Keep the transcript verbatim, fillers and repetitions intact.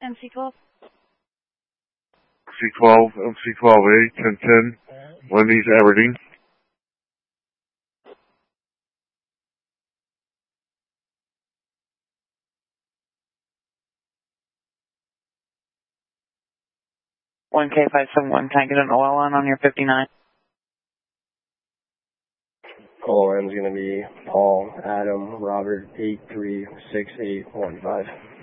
M C twelve. C twelve, M C twelve A, ten ten, Wendy's, Aberdeen. one K five seven one, can I get an O L on on your fifty-nine? O L N's going to be Paul, Adam, Robert, eight three six eight one five.